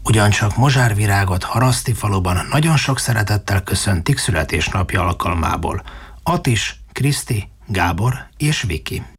Ugyancsak Mozsárvirágot Harasztifaluban nagyon sok szeretettel köszöntik születésnapja alkalmából. Atis, Kriszti, Gábor és Viki.